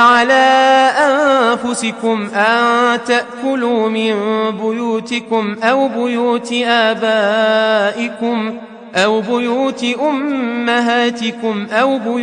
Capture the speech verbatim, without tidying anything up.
على أنفسكم أن تأكلوا من بيوتكم أو بيوت آبائكم أو بيوت أمهاتكم أو بيوت